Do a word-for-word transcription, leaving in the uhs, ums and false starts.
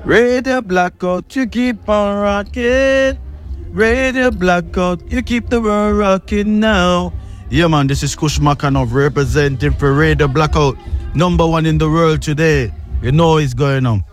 Radio Blackout, you keep on rocking. Radio Blackout, you keep the world rocking now. Yeah, man, this is Kush Makanov representing for Radio Blackout, number one in the world today. You know what's going on.